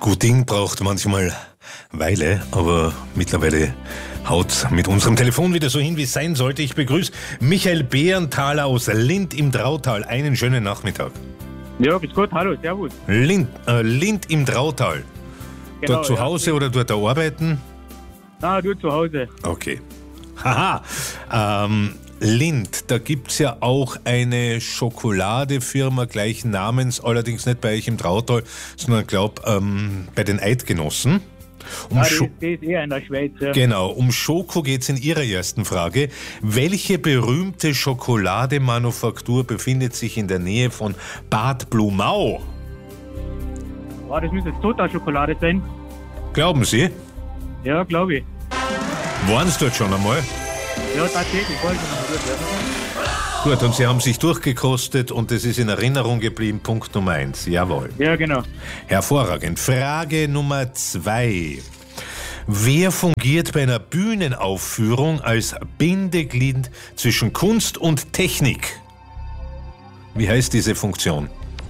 Gut Ding braucht manchmal Weile, aber mittlerweile haut mit unserem Telefon wieder so hin, wie es sein sollte. Ich begrüße Michael Behrenthaler aus Lindt im Drautal. Einen schönen Nachmittag. Ja, bis gut, hallo, servus. Lindt im Drautal. Genau, Dort zu Hause oder dort arbeiten? Nein, du zu Hause. Okay. Haha. Lindt, da gibt es ja auch eine Schokoladefirma gleichen Namens, allerdings nicht bei euch im Drautal, sondern bei den Eidgenossen. Das ist eher in der Schweiz. Ja. Genau, um Schoko geht es in Ihrer ersten Frage. Welche berühmte Schokolademanufaktur befindet sich in der Nähe von Bad Blumau? Oh, das müsste jetzt Total-Schokolade sein. Glauben Sie? Ja, glaube ich. Waren Sie dort schon einmal? Ja, tatsächlich, wollte ich noch gut, ja. Gut, und Sie haben sich durchgekostet und es ist in Erinnerung geblieben, Punkt Nummer 1. Jawohl. Ja, genau. Hervorragend. Frage Nummer 2. Wer fungiert bei einer Bühnenaufführung als Bindeglied zwischen Kunst und Technik? Wie heißt diese Funktion?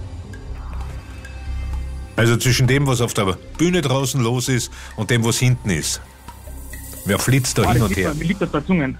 Also zwischen dem, was auf der Bühne draußen los ist und dem, was hinten ist. Wer flitzt da hin und her? Mir liegt das bei Zungen.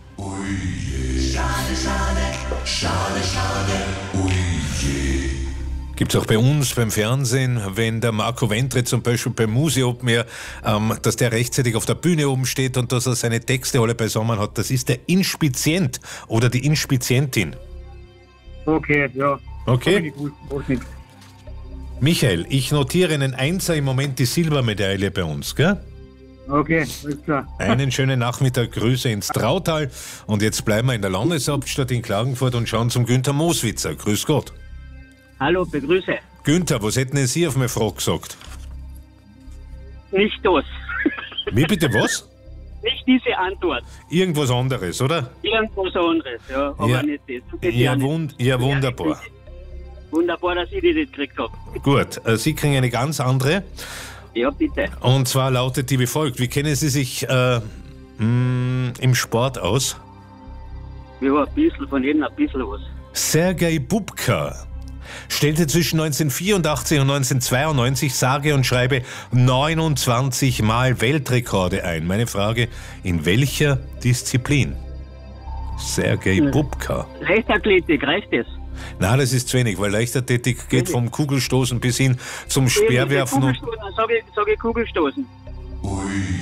Gibt es auch bei uns beim Fernsehen, wenn der Marco Ventre zum Beispiel beim Musi Open Air, dass der rechtzeitig auf der Bühne oben steht und dass er seine Texte alle beisammen hat. Das ist der Inspizient oder die Inspizientin. Okay, ja. Okay. Gut, nicht. Michael, ich notiere einen Einser im Moment die Silbermedaille bei uns, gell? Okay, alles klar. Einen schönen Nachmittag, Grüße ins Drautal. Und jetzt bleiben wir in der Landeshauptstadt in Klagenfurt und schauen zum Günther Moswitzer. Grüß Gott. Hallo, begrüße. Günther, was hätten denn Sie auf meine Frage gesagt? Nicht das. Wie bitte, was? Nicht diese Antwort. Irgendwas anderes, oder? Irgendwas anderes, ja, aber Ja. nicht das. Ja, wunderbar. Wunderbar, dass ich die nicht gekriegt habe. Gut, Sie kriegen eine ganz andere. Ja, bitte. Und zwar lautet die wie folgt. Wie kennen Sie sich im Sport aus? Ja, ein bisschen von jedem ein bisschen was. Sergei Bubka stellte zwischen 1984 und 1992 sage und schreibe 29 Mal Weltrekorde ein. Meine Frage, in welcher Disziplin? Sergei Bubka. Leichtathletik, reicht das? Na, das ist zu wenig, weil Leichtathletik geht vom Kugelstoßen bis hin zum Speerwerfen. Sag ich Kugelstoßen. Oh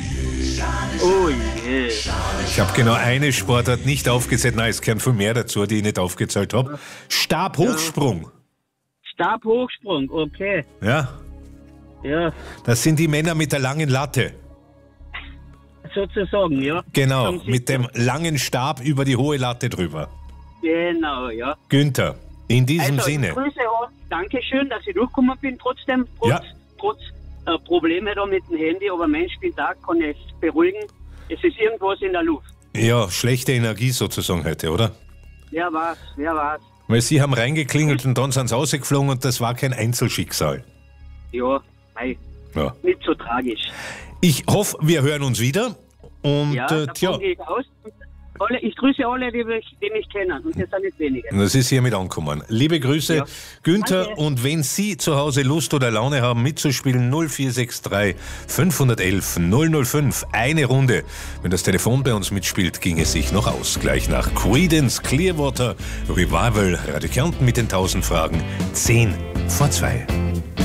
je. Ich habe genau eine Sportart nicht aufgezählt. Nein, es gehören viel mehr dazu, die ich nicht aufgezählt habe. Stabhochsprung. Stabhochsprung, okay. Ja, Ja, das sind die Männer mit der langen Latte. sozusagen, ja. Genau, Haben Sie- mit dem langen Stab über die hohe Latte drüber. Genau, ja. Günther, in diesem Also, Sinne. Grüße und Dankeschön, dass ich durchgekommen bin, trotz Ja. Probleme da mit dem Handy, aber Mensch, bin da, kann ich beruhigen. Es ist irgendwas in der Luft. Ja, schlechte Energie sozusagen heute, oder? Wer war's? Weil Sie haben reingeklingelt und dann sind Sie rausgeflogen und das war kein Einzelschicksal. Ja, nein, Ja. nicht so tragisch. Ich hoffe, wir hören uns wieder. Und Ja, davon gehe ich aus. Ich grüße alle, die mich kennen, und das sind nicht wenige. das ist hiermit angekommen. Liebe Grüße, Ja. Günther. Danke. Und wenn Sie zu Hause Lust oder Laune haben, mitzuspielen, 0463 511 005. Eine Runde. Wenn das Telefon bei uns mitspielt, ging es sich noch aus. Gleich nach Creedence Clearwater Revival, Radio Kärnten mit den 1000 Fragen. 10 vor 2.